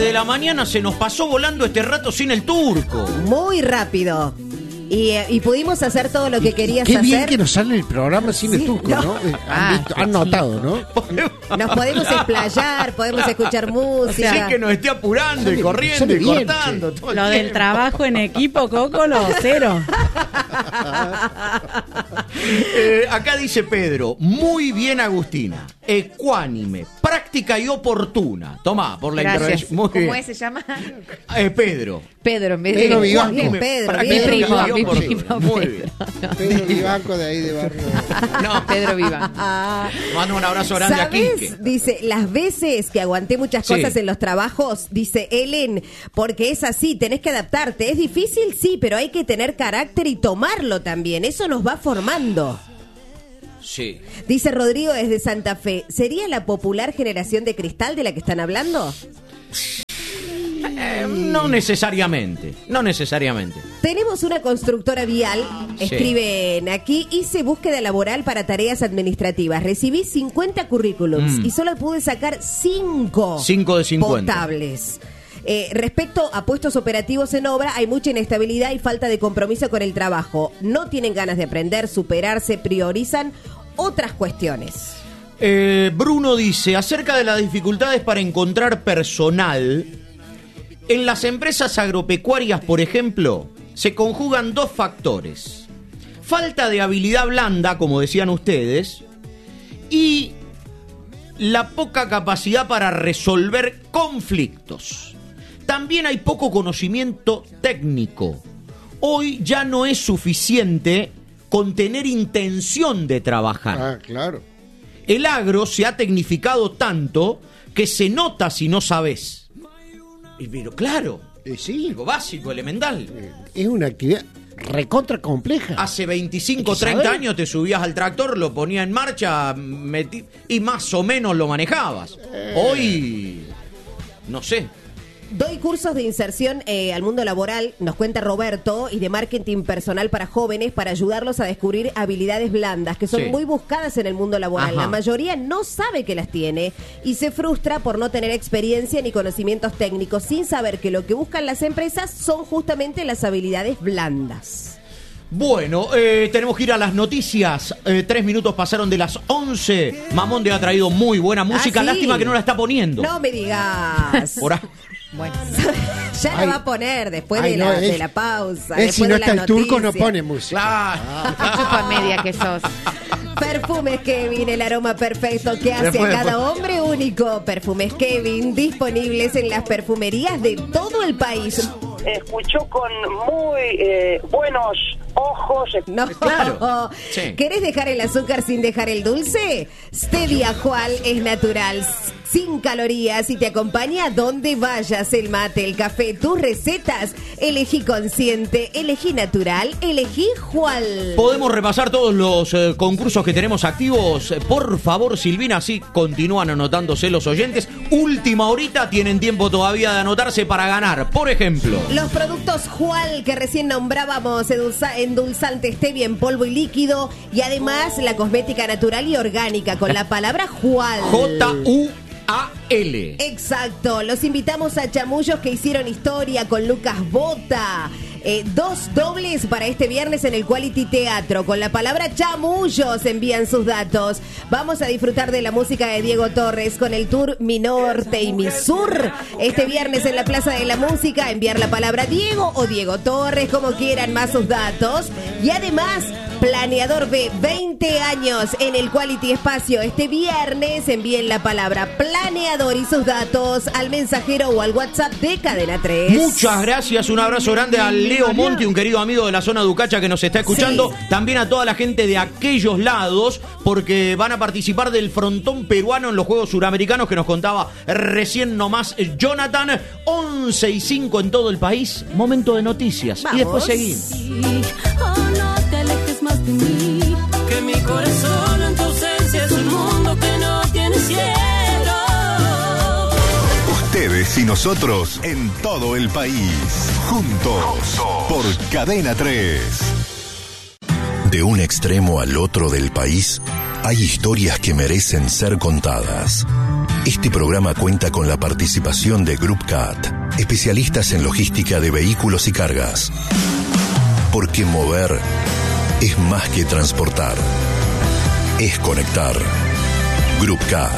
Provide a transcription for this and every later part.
de la mañana se nos pasó volando este rato sin el turco. Muy rápido. Y pudimos hacer todo lo que querías Qué hacer. bien que nos sale el programa sin el turco, ¿no? Han notado, ¿no? Nos podemos explayar, podemos escuchar música. Sin que nos esté apurando y corriendo y cortando. Todo lo del trabajo en equipo, Cocolo, cero. Acá dice Pedro, muy bien Agustina, ecuánime, práctica y oportuna. Tomá, por la intervención. Muy ¿Cómo bien. se llama? Pedro. Pedro, en vez de Pedro Vivanco. Pedro, Mi primo, y mi oportuna. primo. Muy bien. Pedro Vivanco de ahí de barrio. No, Pedro Vivanco. mando un abrazo grande a ¿Sabes? Quique. Dice, las veces que aguanté muchas Sí. cosas en los trabajos, dice Ellen, porque es así, tenés que adaptarte. Es difícil, sí, pero hay que tener carácter y tomarlo también. Eso nos va formando. Sí. Dice Rodrigo desde Santa Fe, ¿sería la popular generación de cristal de la que están hablando? No necesariamente, no necesariamente. Tenemos una constructora vial, Sí. escriben aquí, hice búsqueda laboral para tareas administrativas. Recibí 50 currículums y solo pude sacar 5 5 de 50. potables. Respecto a puestos operativos en obra, hay mucha inestabilidad y falta de compromiso con el trabajo. No tienen ganas de aprender, superarse, priorizan otras cuestiones. Bruno dice, acerca de las dificultades para encontrar personal, en las empresas agropecuarias, por ejemplo, se conjugan dos factores. Falta de habilidad blanda, como decían ustedes, y la poca capacidad para resolver conflictos. También hay poco conocimiento técnico. Hoy ya no es suficiente con tener intención de trabajar. Ah, claro. El agro se ha tecnificado tanto que se nota si no sabes. Pero claro, Sí, algo básico, elemental. es una actividad recontra compleja. Hace 25, Hay que 30 saber. años te subías al tractor, lo ponías en marcha y más o menos lo manejabas. Hoy, no sé. Doy cursos de inserción al mundo laboral, nos cuenta Roberto, y de marketing personal para jóvenes para ayudarlos a descubrir habilidades blandas que son Sí. muy buscadas en el mundo laboral. Ajá. La mayoría no sabe que las tiene y se frustra por no tener experiencia ni conocimientos técnicos, sin saber que lo que buscan las empresas son justamente las habilidades blandas. Bueno, tenemos que ir a las noticias. 3 minutos pasaron de las 11. Mamonde ha traído muy buena música. ¿Ah, sí? Lástima que no la está poniendo. No me digas. Por ahí. Bueno, Ya Ay. la va a poner después Ay, de, no, de es- la pausa. Si después no de la está el turco, no noticia. pone música. Claro. qué chupa media que sos. Perfumes Kevin, el aroma perfecto que hace Después, a cada después. hombre único. Perfumes Kevin, disponibles en las perfumerías de todo el país. Escuchó con muy buenos ojos. No, Claro. Sí. ¿Querés dejar el azúcar sin dejar el dulce? Stevia Cual es natural, sin calorías y te acompaña a donde vayas. El mate, el café, tus recetas. Elegí consciente, elegí natural, elegí Jual. Podemos repasar todos los concursos que tenemos activos. Por favor, Silvina, así continúan anotándose los oyentes. Última horita, tienen tiempo todavía de anotarse para ganar. Por ejemplo, Los productos Jual que recién nombrábamos, endulzante stevia en polvo y líquido, y además la cosmética natural y orgánica con la palabra Jual. J-U-A-L. Exacto, los invitamos a Chamullos que hicieron historia con Lucas Bota. 2 dobles para este viernes en el Quality Teatro. Con la palabra Chamullos envían sus datos. Vamos a disfrutar de la música de Diego Torres con el tour Mi Norte y Mi Sur. Este viernes en la Plaza de la Música, enviar la palabra Diego o Diego Torres, como quieran, más sus datos. Y además, Planeador B, 20 años en el Quality Espacio. Este viernes envíen la palabra Planeador y sus datos al mensajero o al WhatsApp de Cadena 3. Muchas gracias, un abrazo grande a Leo Monti, un querido amigo de la zona de Ucacha que nos está escuchando. Sí. También a toda la gente de aquellos lados, porque van a participar del frontón peruano en los Juegos Suramericanos que nos contaba recién nomás Jonathan. 11:05 en todo el país. Momento de noticias. Vamos. Y después seguimos. Oh, no te alejes más de mí, que mi corazón en tu ausencia es un mundo que no tiene cielo. Ustedes y nosotros en todo el país. Juntos por Cadena 3. De un extremo al otro del país, hay historias que merecen ser contadas. Este programa cuenta con la participación de GroupCat, especialistas en logística de vehículos y cargas. Porque mover es más que transportar, es conectar. GroupCat.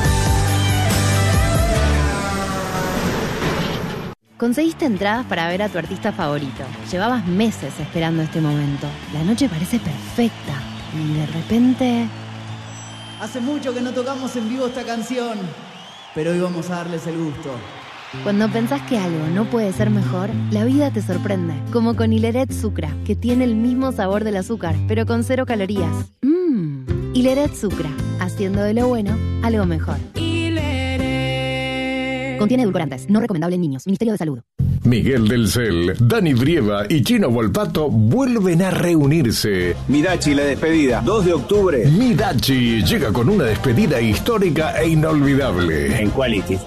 Conseguiste entradas para ver a tu artista favorito. Llevabas meses esperando este momento. La noche parece perfecta y de repente... Hace mucho que no tocamos en vivo esta canción, pero hoy vamos a darles el gusto. Cuando pensás que algo no puede ser mejor, la vida te sorprende. Como con Hileret Sucra, que tiene el mismo sabor del azúcar, pero con 0 calorías. Hileret Sucra, haciendo de lo bueno algo mejor. Contiene edulcorantes, no recomendable en niños. Ministerio de Salud. Miguel del Cel, Dani Brieva y Chino Volpato vuelven a reunirse. Midachi, la despedida, 2 de octubre. Midachi llega con una despedida histórica e inolvidable. En Quality,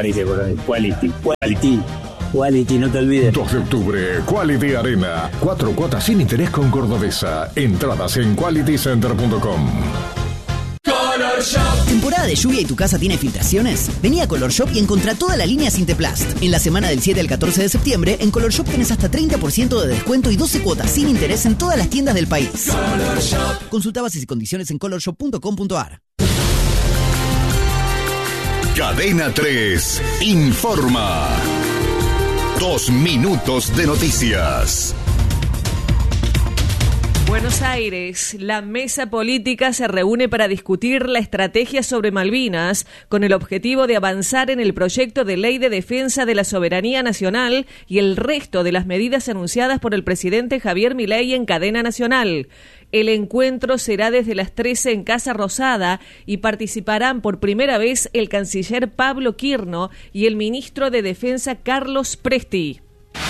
no te olvides. 2 de octubre, Quality Arena. 4 cuotas sin interés con Cordobesa. Entradas en qualitycenter.com. Color Shop. ¿Temporada de lluvia y tu casa tiene filtraciones? Vení a Color Shop y encontrá toda la línea Sinteplast. En la semana del 7 al 14 de septiembre, en Color Shop tenés hasta 30% de descuento y 12 cuotas sin interés en todas las tiendas del país. Color Shop. Consulta bases y condiciones en colorshop.com.ar. Cadena 3 informa. 2 minutos de noticias. Buenos Aires, la mesa política se reúne para discutir la estrategia sobre Malvinas con el objetivo de avanzar en el proyecto de ley de defensa de la soberanía nacional y el resto de las medidas anunciadas por el presidente Javier Milei en cadena nacional. El encuentro será desde las 13 en Casa Rosada y participarán por primera vez el canciller Pablo Quirno y el ministro de Defensa Carlos Presti.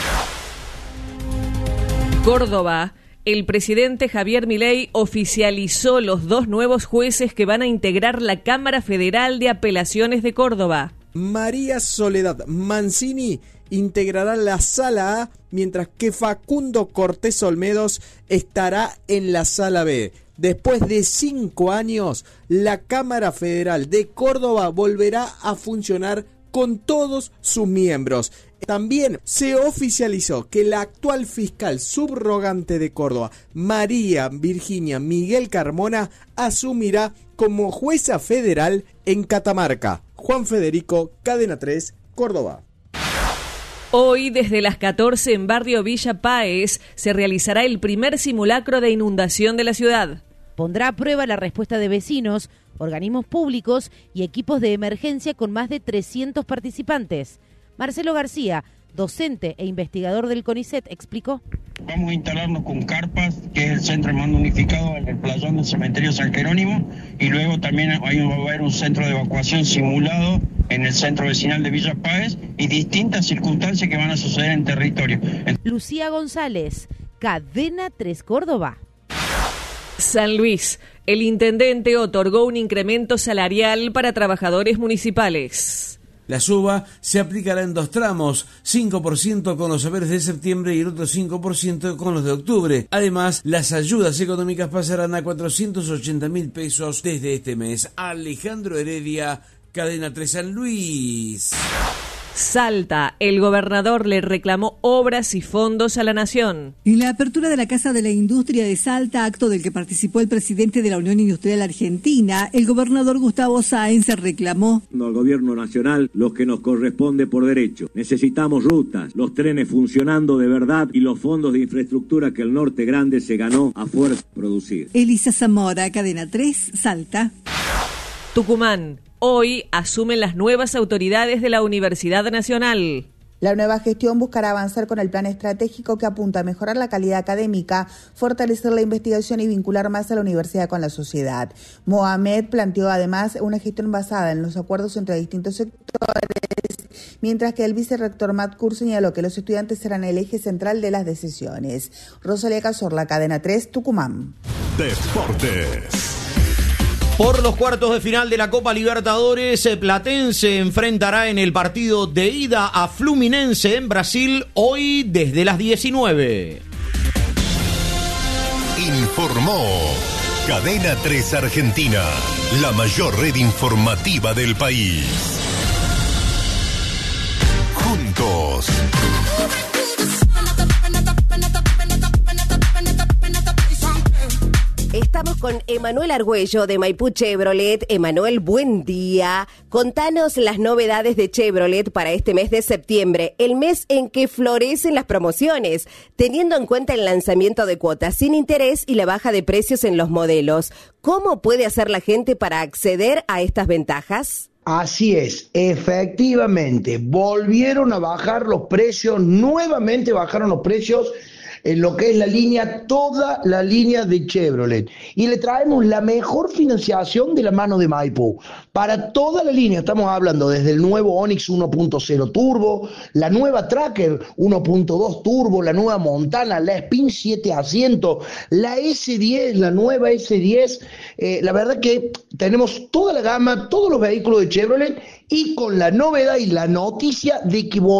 Córdoba. El presidente Javier Milei oficializó los 2 nuevos jueces que van a integrar la Cámara Federal de Apelaciones de Córdoba. María Soledad Mancini integrará la Sala A, mientras que Facundo Cortés Olmedos estará en la Sala B. Después de 5 años, la Cámara Federal de Córdoba volverá a funcionar con todos sus miembros. También se oficializó que la actual fiscal subrogante de Córdoba, María Virginia Miguel Carmona, asumirá como jueza federal en Catamarca. Juan Federico, Cadena 3, Córdoba. Hoy, desde las 14 en Barrio Villa Páez, se realizará el primer simulacro de inundación de la ciudad. Pondrá a prueba la respuesta de vecinos, organismos públicos y equipos de emergencia con más de 300 participantes. Marcelo García, docente e investigador del CONICET, explicó. Vamos a instalarnos con carpas, que es el centro de mando unificado en el playón del cementerio San Jerónimo, y luego también va a haber un centro de evacuación simulado en el centro vecinal de Villa Páez y distintas circunstancias que van a suceder en territorio. Lucía González, Cadena 3 Córdoba. San Luis, el intendente otorgó un incremento salarial para trabajadores municipales. La suba se aplicará en 2 tramos, 5% con los saberes de septiembre y el otro 5% con los de octubre. Además, las ayudas económicas pasarán a 480.000 pesos desde este mes. Alejandro Heredia, Cadena 3 San Luis. Salta, el gobernador le reclamó obras y fondos a la nación. En la apertura de la Casa de la Industria de Salta, acto del que participó el presidente de la Unión Industrial Argentina, el gobernador Gustavo Sáenz reclamó al gobierno nacional lo que nos corresponde por derecho. Necesitamos rutas, los trenes funcionando de verdad y los fondos de infraestructura que el Norte Grande se ganó a fuerza de producir. Elisa Zamora, Cadena 3, Salta. Tucumán. Hoy asumen las nuevas autoridades de la Universidad Nacional. La nueva gestión buscará avanzar con el plan estratégico que apunta a mejorar la calidad académica, fortalecer la investigación y vincular más a la universidad con la sociedad. Mohamed planteó además una gestión basada en los acuerdos entre distintos sectores, mientras que el vicerrector Matt Kur señaló que los estudiantes serán el eje central de las decisiones. Rosalía Cazorla, Cadena 3, Tucumán. Deportes. Por los cuartos de final de la Copa Libertadores, Platense enfrentará en el partido de ida a Fluminense en Brasil hoy desde las 19. Informó Cadena 3 Argentina, la mayor red informativa del país. Juntos. Estamos con Emanuel Argüello de Maipú Chevrolet. Emanuel, buen día. Contanos las novedades de Chevrolet para este mes de septiembre, el mes en que florecen las promociones, teniendo en cuenta el lanzamiento de cuotas sin interés y la baja de precios en los modelos. ¿Cómo puede hacer la gente para acceder a estas ventajas? Así es, efectivamente, volvieron a bajar los precios, nuevamente bajaron los precios en lo que es la línea, toda la línea de Chevrolet. Y le traemos la mejor financiación de la mano de Maipú. Para toda la línea, estamos hablando desde el nuevo Onix 1.0 Turbo, la nueva Tracker 1.2 Turbo, la nueva Montana, la Spin 7 asientos, la S10, la nueva S10. La verdad que tenemos toda la gama, todos los vehículos de Chevrolet y con la novedad y la noticia de que